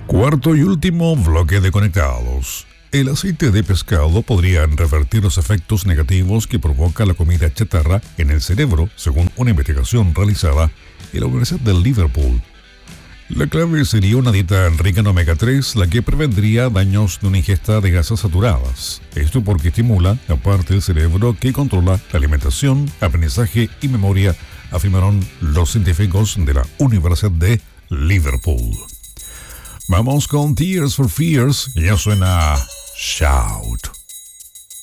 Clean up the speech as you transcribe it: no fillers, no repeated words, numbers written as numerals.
Cuarto y último bloque de Conectados. El aceite de pescado podría revertir los efectos negativos que provoca la comida chatarra en el cerebro, según una investigación realizada en la Universidad de Liverpool. La clave sería una dieta rica en omega 3, la que prevendría daños de una ingesta de grasas saturadas. Esto porque estimula la parte del cerebro que controla la alimentación, aprendizaje y memoria, afirmaron los científicos de la Universidad de Liverpool. Vamos con Tears for Fears y ya suena Shout.